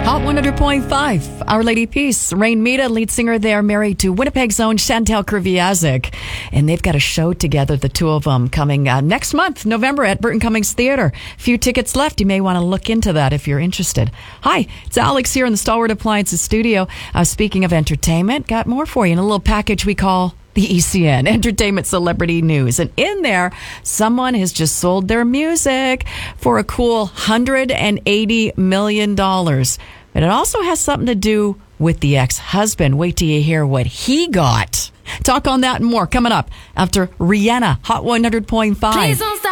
Hot 100.5, Our Lady Peace. Rain Mita, lead singer there, married to Winnipeg's own Chantal Kreviazuk. And they've got a show together, the two of them, coming next month, November, at Burton Cummings Theatre. Few tickets left. You may want to look into that if you're interested. Hi, it's Alex here in the Stalwart Appliances studio. Speaking of entertainment, got more for you in a little package we call the ECN, Entertainment Celebrity News. And in there, someone has just sold their music for a cool $180 million. But it also has something to do with the ex-husband. Wait till you hear what he got. Talk on that and more coming up after Rihanna, Hot 100.5.